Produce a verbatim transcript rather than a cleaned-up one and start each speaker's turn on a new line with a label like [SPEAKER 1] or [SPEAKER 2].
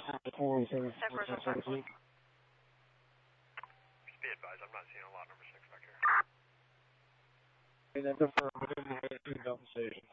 [SPEAKER 1] Be advised, I'm not seeing a lot number six back here.
[SPEAKER 2] That's affirmative. Station.